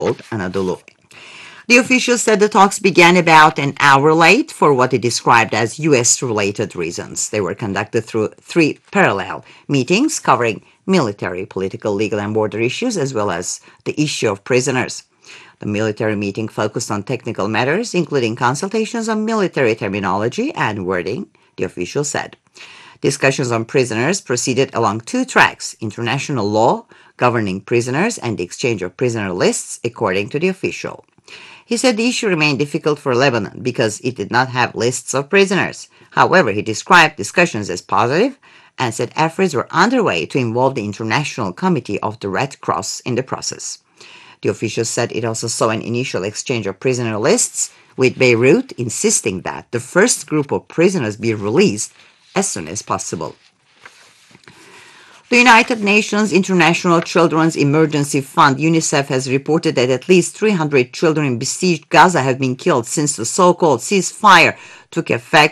Anadolu. The officials said the talks began about an hour late for what they described as U.S.-related reasons. They were conducted through 3 parallel meetings covering military, political, legal, and border issues, as well as the issue of prisoners. The military meeting focused on technical matters, including consultations on military terminology and wording, the official said. Discussions on prisoners proceeded along 2 tracks: international law governing prisoners and the exchange of prisoner lists, according to the official. He said the issue remained difficult for Lebanon because it did not have lists of prisoners. However, he described discussions as positive and said efforts were underway to involve the International Committee of the Red Cross in the process. The official said it also saw an initial exchange of prisoner lists, with Beirut insisting that the first group of prisoners be released as soon as possible. The United Nations International Children's Emergency Fund, UNICEF, has reported that at least 300 children in besieged Gaza have been killed since the so-called ceasefire took effect